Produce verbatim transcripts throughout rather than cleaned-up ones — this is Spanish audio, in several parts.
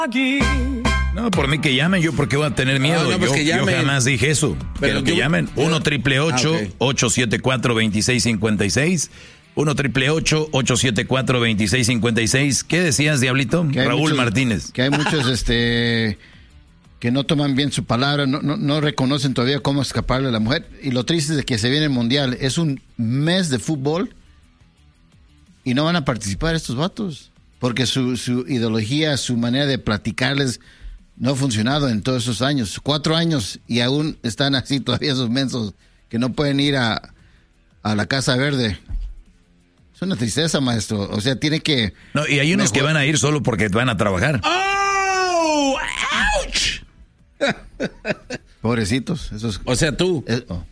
No, por mí que llamen, yo porque voy a tener miedo. No, no, pues yo, que yo jamás dije eso. Pero que, que llamen. uno triple ocho, ocho siete cuatro, dos seis cinco seis. uno triple ocho, ocho siete cuatro, dos seis cinco seis. ¿Qué decías, Diablito? Raúl muchos, Martínez. Que hay muchos este que no toman bien su palabra, no, no, no reconocen todavía cómo escaparle a la mujer. Y lo triste es de que se viene el Mundial. Es un mes de fútbol y no van a participar estos vatos. Porque su, su ideología, su manera de platicarles no ha funcionado en todos esos años. Cuatro años y aún están así todavía esos mensos que no pueden ir a, a la Casa Verde. Es una tristeza, maestro. O sea, tiene que... No, y hay unos mejor... que van a ir solo porque van a trabajar. ¡Oh! ¡Ouch! Pobrecitos. Esos... O sea, tú. Es... Oh.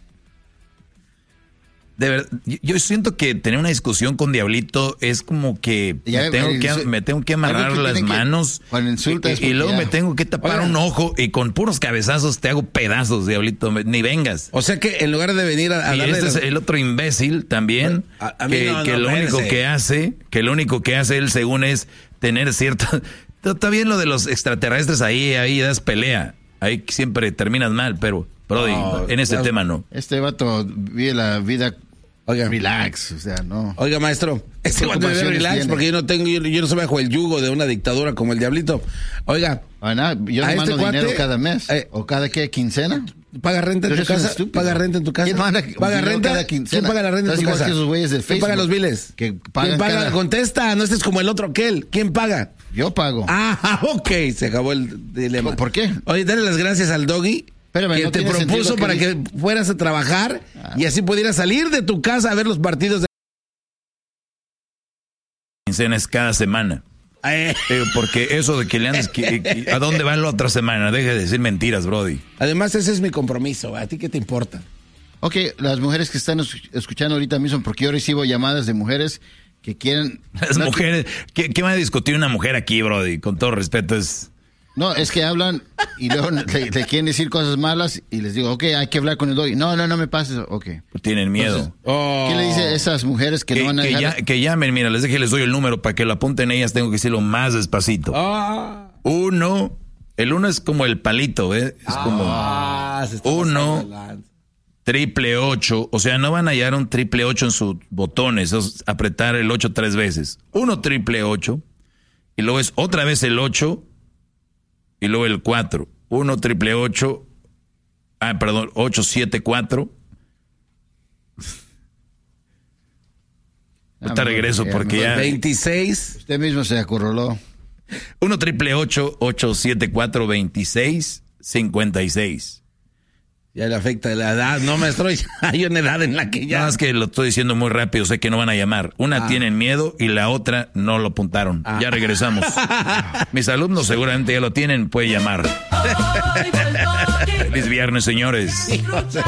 De verdad, yo siento que tener una discusión con Diablito es como que ya, me, tengo el, que me tengo que amarrar que las manos que, insultas y, y luego ya. me tengo que tapar Oigan. un ojo y con puros cabezazos te hago pedazos, Diablito, ni vengas. O sea que en lugar de venir a, a y darle este las... es el otro imbécil también a, a que, no, que no, lo único parece. que hace, que lo único que hace él según es tener cierta... Está bien lo de los extraterrestres ahí, ahí das pelea, ahí siempre terminas mal, pero Brody, no, en este claro, tema no. Este vato vive la vida... Oiga, relax, o sea, no. Oiga, maestro, este va a tener relax tiene? porque yo no tengo, yo, yo no soy bajo el yugo de una dictadura como el Diablito. Oiga, ah, no, yo no mando este dinero cuate, cada mes eh, o cada qué quincena. Paga renta en tu casa. Paga renta en tu casa. ¿Quién manda paga renta cada quincena? ¿Quién paga la renta en tu casa? Que esos güeyes de ¿Quién paga los biles? Que ¿Quién paga? Cada... Contesta, no estés como el otro aquel. ¿Quién paga? Yo pago. Ah, ok, se acabó el dilema. ¿Por qué? Oye, dale las gracias al Doggy. Espérame, que no te propuso que para dice... que fueras a trabajar ah. y así pudieras salir de tu casa a ver los partidos de quincenas cada semana. Eh. Eh, porque eso de que le andes que, que, ¿a dónde va la otra semana? Deje de decir mentiras, Brody. Además, ese es mi compromiso. ¿A ti qué te importa? Ok, las mujeres que están escuchando ahorita mismo, porque yo recibo llamadas de mujeres que quieren... Las no, mujeres... Que... ¿Qué, ¿Qué va a discutir una mujer aquí, Brody? Con todo respeto, es... No, es que hablan y luego le, le quieren decir cosas malas y les digo, ok, hay que hablar con el Doggy. No, no, no me pases, ok. Tienen miedo. Entonces, oh. ¿Qué le dice a esas mujeres que, que no van a que, dejar? Ya, que llamen, mira, les dije, les doy el número para que lo apunten ellas, tengo que decirlo más despacito. Oh. Uno, el uno es como el palito, ¿eh? Es oh. como ah, uno, triple ocho, o sea, no van a hallar un triple ocho en sus botones, es apretar el ocho tres veces. Uno, triple ocho, y luego es otra vez el ocho, y luego el cuatro. Uno, triple ocho, ah, perdón, ocho siete cuatro. Ahorita regreso porque ya... veintiséis. Usted mismo se acorraló. Uno triple ocho, ocho siete cuatro, veintiséis cincuenta y seis. Ya le afecta la edad, no, maestro, ya hay una edad en la que ya... No, es que lo estoy diciendo muy rápido, sé que no van a llamar. Una ah. tienen miedo y la otra no lo apuntaron. Ah. Ya regresamos. Mis alumnos seguramente ya lo tienen, puede llamar. Feliz viernes, señores.